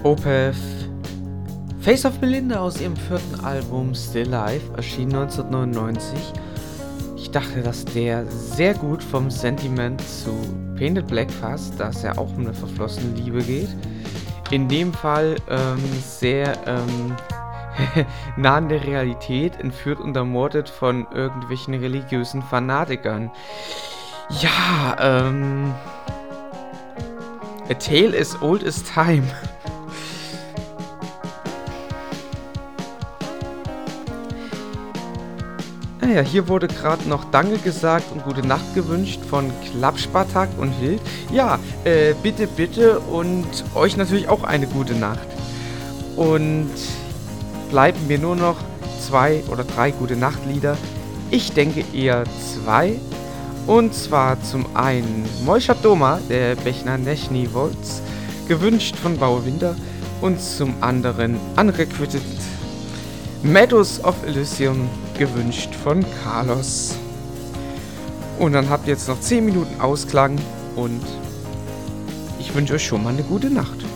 Opeth Face of Belinda aus ihrem vierten Album Still Life erschien 1999. Ich dachte, dass der sehr gut vom Sentiment zu Painted Black passt, da es ja auch um eine verflossene Liebe geht. In dem Fall sehr nah an der Realität, entführt und ermordet von irgendwelchen religiösen Fanatikern. Ja, A Tale as Old as Time. Naja, hier wurde gerade noch Danke gesagt und gute Nacht gewünscht von Klappspartak und Hild. Ja, bitte, bitte und euch natürlich auch eine gute Nacht. Und bleiben mir nur noch 2 oder 3 gute Nachtlieder. Ich denke eher 2. Und zwar zum einen Moisha Doma, der Bechner Nechny Volz, gewünscht von Bauer Winter. Und zum anderen Unrequited Meadows of Elysium, gewünscht von Carlos. Und dann habt ihr jetzt noch 10 Minuten Ausklang und ich wünsche euch schon mal eine gute Nacht.